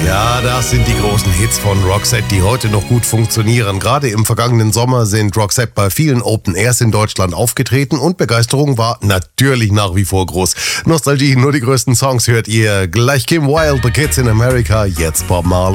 Ja, das sind die großen Hits von Roxette, die heute noch gut funktionieren. Gerade im vergangenen Sommer sind Roxette bei vielen Open Airs in Deutschland aufgetreten und Begeisterung war natürlich nach wie vor groß. Nostalgie, nur die größten Songs hört ihr. Gleich Kim Wilde, The Kids in America, jetzt Bob Marley.